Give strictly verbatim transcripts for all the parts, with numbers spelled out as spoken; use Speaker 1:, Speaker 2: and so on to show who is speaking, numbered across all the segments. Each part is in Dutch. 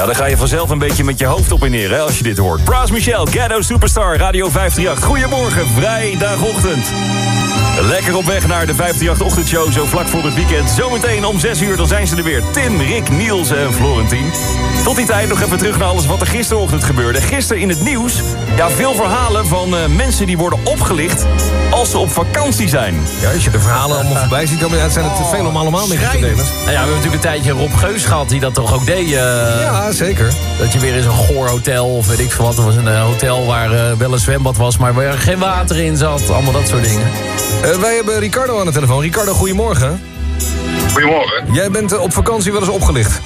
Speaker 1: Ja, dan ga je vanzelf een beetje met je hoofd op en neer, hè, als je dit hoort. Bras Michel, Ghetto Superstar, Radio vijf drie acht. Goedemorgen, vrijdagochtend. Lekker op weg naar de vijf drie acht-ochtendshow, zo vlak voor het weekend. Zometeen om zes uur, dan zijn ze er weer. Tim, Rick, Niels en Florentien. Tot die tijd nog even terug naar alles wat er gisterochtend gebeurde. Gisteren in het nieuws, ja, veel verhalen van uh, mensen die worden opgelicht als ze op vakantie zijn.
Speaker 2: Ja, als je de verhalen allemaal voorbij ziet, dan zijn het te veel om allemaal mee te delen.
Speaker 3: Nou ja, we hebben natuurlijk een tijdje Rob Geus gehad die dat toch ook deed. Uh,
Speaker 2: ja, zeker.
Speaker 3: Dat je weer in zo'n goor hotel of weet ik veel wat. Er was een uh, hotel waar uh, wel een zwembad was, maar waar geen water in zat. Allemaal dat soort dingen.
Speaker 2: Uh, wij hebben Ricardo aan de telefoon. Ricardo, goedemorgen.
Speaker 4: Goedemorgen.
Speaker 2: Jij bent uh, op vakantie wel eens opgelicht?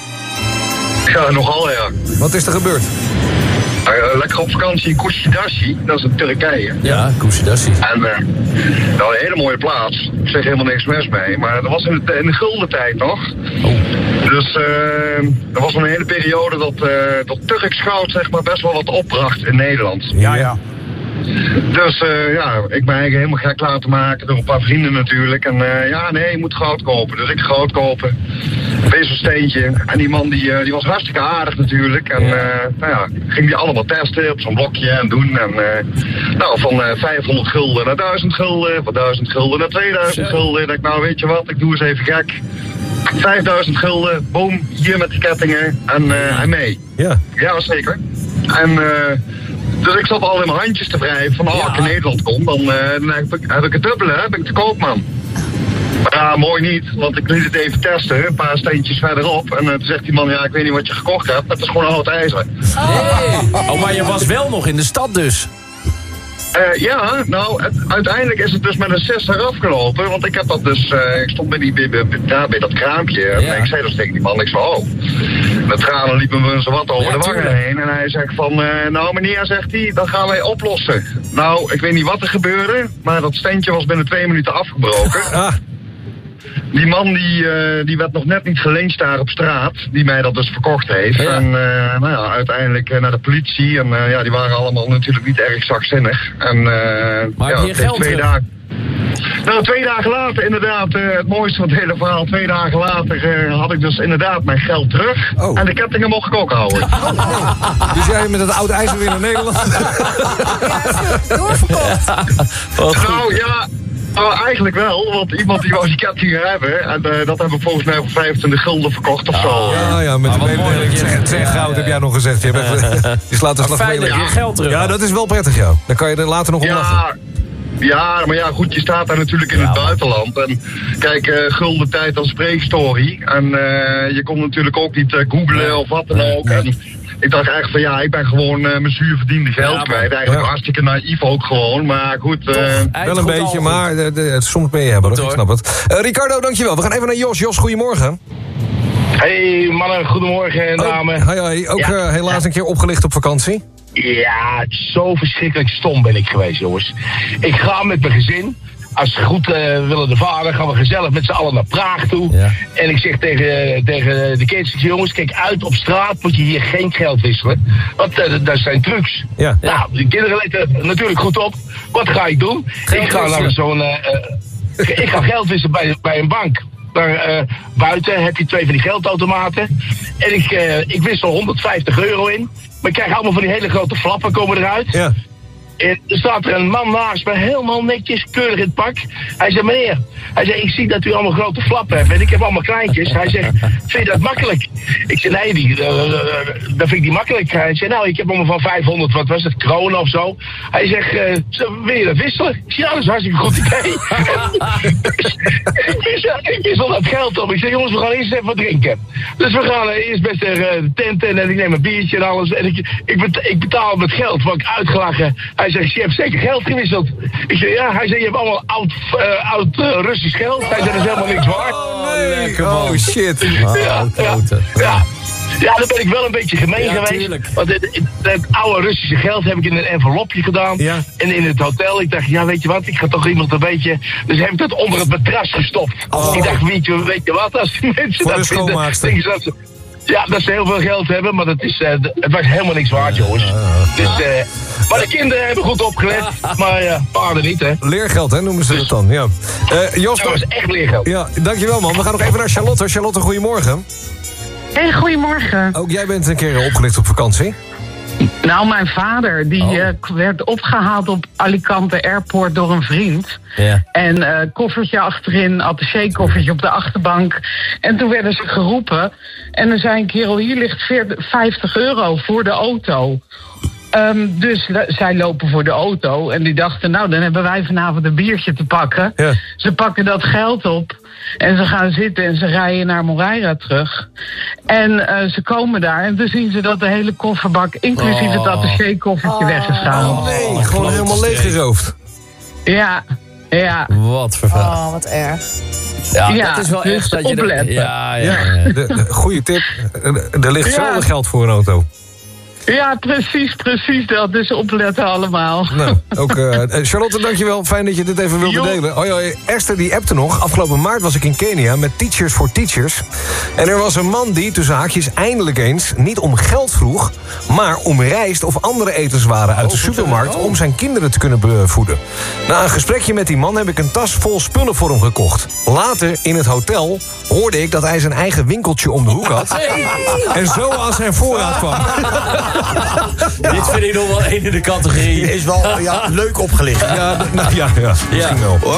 Speaker 4: Ja, nogal, ja.
Speaker 2: Wat is er gebeurd?
Speaker 4: Uh, lekker op vakantie in Kusadasi, dat is in Turkije.
Speaker 3: Ja, Kusadasi.
Speaker 4: En uh, dat was een hele mooie plaats. Ik zeg helemaal niks mis mee, maar dat was in, het, in de gulden tijd nog.
Speaker 3: Oh.
Speaker 4: Dus uh, er was een hele periode dat, uh, dat Turks goud zeg maar best wel wat opbracht in Nederland.
Speaker 2: Ja, ja.
Speaker 4: Dus uh, ja, ik ben eigenlijk helemaal gek laten maken door een paar vrienden natuurlijk. En uh, ja, nee, je moet goud kopen. Dus ik goud kopen. Wees een steentje. En die man die, uh, die was hartstikke aardig natuurlijk. En uh, nou ja, ging die allemaal testen op zo'n blokje en doen. En uh, nou, van uh, vijfhonderd gulden naar duizend gulden. Van duizend gulden naar tweeduizend gulden. Ik dacht, nou weet je wat, ik doe eens even gek. vijfduizend gulden, boom, hier met die kettingen. En, uh, en mee.
Speaker 2: Ja.
Speaker 4: Ja, zeker. En... Uh, Dus ik zat al in mijn handjes te wrijven van, oh, ja. Als ik in Nederland kom, dan, uh, dan heb, ik, heb ik het dubbele, hè? Ben ik de koopman. Maar ja, mooi niet, want ik liet het even testen, een paar steentjes verderop. En uh, toen zegt die man, ja, ik weet niet wat je gekocht hebt, maar het is gewoon oud ijzer.
Speaker 3: Oh, oh maar je was wel nog in de stad dus?
Speaker 4: Uh, ja, nou, het, uiteindelijk is het dus met een zes eraf gelopen, want ik heb dat dus, uh, ik stond bij, die, bij, bij, bij, bij dat kraampje ja. En ik zei dus tegen die man, ik zei, oh, de tranen liepen me zo wat over ja, de wangen heen. En hij zegt van, uh, nou meneer, zegt hij, dat gaan wij oplossen. Nou, ik weet niet wat er gebeurde, maar dat steentje was binnen twee minuten afgebroken. Ah. Die man die, uh, die werd nog net niet gelyncht daar op straat, die mij dat dus verkocht heeft. Ja. En uh, nou ja, uiteindelijk uh, naar de politie. En uh, ja, die waren allemaal natuurlijk niet erg zachtzinnig. En uh,
Speaker 3: maar
Speaker 4: ja,
Speaker 3: heb je geld
Speaker 4: twee
Speaker 3: terug?
Speaker 4: dagen. Nou, twee dagen later inderdaad, uh, het mooiste van het hele verhaal, twee dagen later uh, had ik dus inderdaad mijn geld terug. Oh. En de kettingen mocht ik ook houden.
Speaker 2: Oh. Dus jij met het oud ijzer weer naar Nederland?
Speaker 5: Ja, doorverkocht.
Speaker 4: Ja, nou ja... Nou, eigenlijk wel, want iemand die wou die kettingen hebben. En uh, dat heb ik volgens mij voor vijfentwintig gulden verkocht of zo.
Speaker 2: Oh, ja, ja, met de hele zeg goud heb jij nog gezegd. Je, hebt, je slaat de slag
Speaker 3: fijn dat je geld terug.
Speaker 2: Ja, dat is wel prettig, ja. Dan kan je er later nog op lachen.
Speaker 4: Ja, ja, maar ja, goed, je staat daar natuurlijk in ja, het buitenland. En kijk, uh, gulden tijd als spreekstory. En uh, je kon natuurlijk ook niet uh, googlen of wat dan ook. En, ik dacht eigenlijk van ja, ik ben gewoon uh, mijn zuur verdiende geld ja, kwijt. Eigenlijk ja. hartstikke naïef ook gewoon, maar goed. Uh,
Speaker 2: wel een beetje, maar de, de, soms ben je hebben, ik snap het. Uh, Ricardo, dankjewel. We gaan even naar Jos. Jos, goedemorgen.
Speaker 6: Hey mannen, goedemorgen en dames.
Speaker 2: Oh, hi, hi. Ook ja. uh, helaas een keer opgelicht op vakantie.
Speaker 6: Ja, zo verschrikkelijk stom ben ik geweest, jongens. Ik ga met mijn gezin. Als ze goed uh, willen de vader, gaan we gezellig met z'n allen naar Praag toe. Ja. En ik zeg tegen, tegen de kids, jongens, kijk uit op straat, moet je hier geen geld wisselen. Want uh, dat zijn trucs. Ja. Nou, de kinderen letten natuurlijk goed op. Wat ga ik doen? Geld ik ga naar zo'n... Uh, uh, ik ga geld wisselen bij, bij een bank. Daar uh, buiten heb je twee van die geldautomaten. En ik, uh, ik wissel honderdvijftig euro in. Maar ik krijg allemaal van die hele grote flappen komen eruit. Ja. En er staat er een man naast me, helemaal netjes, keurig in het pak. Hij zei, meneer, hij zei, ik zie dat u allemaal grote flappen hebt en ik heb allemaal kleintjes. Hij zegt, vind je dat makkelijk? Ik zei, nee, die, uh, uh, dat vind ik niet makkelijk. Hij zei, nou, ik heb allemaal van vijfhonderd, wat was het, kronen of zo. Hij zegt, uh, wil je dat wisselen? Ik zei, ja, dat is een hartstikke goed idee. ik, wissel, ik wissel dat geld op. Ik zei, jongens, we gaan eerst even wat drinken. Dus we gaan uh, eerst best naar uh, de tent en ik neem een biertje en alles. En ik, ik, bet, ik betaal met geld, word ik uitgelachen. Hij Hij zegt, je hebt zeker geld gewisseld. Ik zeg, ja. Hij zei, je hebt allemaal oud, uh, oud uh, Russisch geld. Hij zei, dat is helemaal niks waard.
Speaker 2: Oh, nee. Oh, shit.
Speaker 6: Ja, ja, ja. ja, daar ben ik wel een beetje gemeen ja, geweest. Tuurlijk. Want het, het, het oude Russische geld heb ik in een envelopje gedaan. Ja. En in het hotel, ik dacht, ja, weet je wat, ik ga toch iemand een beetje... Dus heb ik dat onder het matras gestopt. Oh. Ik dacht, weet je, weet je wat, als die mensen
Speaker 2: Voor
Speaker 6: dat
Speaker 2: de
Speaker 6: vinden... Ja, dat ze heel veel geld hebben, maar dat is, uh, het was helemaal niks waard, jongens. Dus, uh, maar de kinderen hebben goed opgelet, maar uh, paarden niet, hè.
Speaker 2: Leergeld, hè, noemen ze dus, dat dan, ja. Uh, Jos,
Speaker 6: dat was echt leergeld.
Speaker 2: Ja, dankjewel, man. We gaan nog even naar Charlotte. Charlotte, goedemorgen.
Speaker 7: Hey, goedemorgen.
Speaker 2: Ook jij bent een keer opgelicht op vakantie?
Speaker 7: Nou, mijn vader die
Speaker 3: Oh.
Speaker 7: uh, werd opgehaald op Alicante Airport door een vriend.
Speaker 3: Ja.
Speaker 7: En uh, koffertje achterin, attachekoffertje op de achterbank. En toen werden ze geroepen. En er zei een kerel, hier ligt veertig, vijftig euro voor de auto. Um, dus uh, zij lopen voor de auto. En die dachten, nou, dan hebben wij vanavond een biertje te pakken.
Speaker 2: Ja.
Speaker 7: Ze pakken dat geld op. En ze gaan zitten en ze rijden naar Moreira terug. En uh, ze komen daar en toen zien ze dat de hele kofferbak, inclusief
Speaker 3: Oh.
Speaker 7: het attaché-koffertje, weg is gegaan.
Speaker 2: Oh nee,
Speaker 3: Oh,
Speaker 2: gewoon
Speaker 3: klote
Speaker 2: helemaal
Speaker 3: streep.
Speaker 2: leeggeroofd.
Speaker 7: Ja, ja.
Speaker 3: Wat vervelend.
Speaker 5: Oh, wat erg.
Speaker 3: Ja,
Speaker 7: Ja,
Speaker 3: dat is wel
Speaker 7: dus
Speaker 3: echt dat je... de-
Speaker 7: opletten.
Speaker 3: Ja, ja,
Speaker 2: Ja,
Speaker 3: ja.
Speaker 2: de, de, goede tip. Er ligt
Speaker 7: Ja.
Speaker 2: zelden geld voor een auto.
Speaker 7: Ja, precies, precies dat. Dus opletten allemaal.
Speaker 2: Nou, ook uh, Charlotte, dankjewel. Fijn dat je dit even wilde
Speaker 7: Jo.
Speaker 2: delen. Oh ja, Esther die appte nog. Afgelopen maart was ik in Kenia met Teachers for Teachers. En er was een man die, tussen haakjes, eindelijk eens niet om geld vroeg, maar om rijst of andere etenswaren uit de supermarkt om zijn kinderen te kunnen bevoeden. Na een gesprekje met die man heb ik een tas vol spullen voor hem gekocht. Later, in het hotel, hoorde ik dat hij zijn eigen winkeltje om de hoek had. En zo aan zijn voorraad kwam.
Speaker 3: Dit vind ik nog wel één in de categorie.
Speaker 8: Is wel ja, leuk opgelicht.
Speaker 2: Ja, nou, ja, ja, misschien wel.